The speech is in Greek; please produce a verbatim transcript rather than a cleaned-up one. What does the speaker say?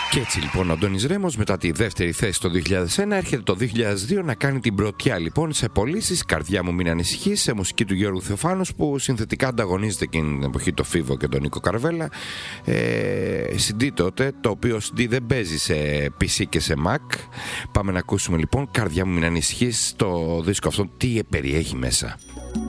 Και έτσι λοιπόν ο Αντώνης Ρέμος μετά τη δεύτερη θέση το δύο χιλιάδες ένα έρχεται το δύο χιλιάδες δύο να κάνει την πρωτιά λοιπόν σε πωλήσεις. Καρδιά μου μην ανησυχείς, σε μουσική του Γιώργου Θεοφάνους, που συνθετικά ανταγωνίζεται εκείνη την εποχή το Φίβο και τον Νίκο Καρβέλα. ε, σι ντι τότε, το οποίο σι ντι δεν παίζει σε πι σι και σε Mac. Πάμε να ακούσουμε λοιπόν Καρδιά μου μην ανησυχείς, το δίσκο αυτό τι περιέχει μέσα.